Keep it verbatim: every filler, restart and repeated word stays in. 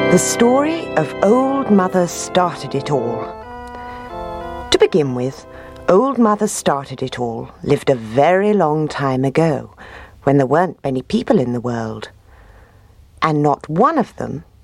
The story of Old Mother Started It All. To begin with, Old Mother Started It All lived a very long time ago, when there weren't many people in the world. And not one of them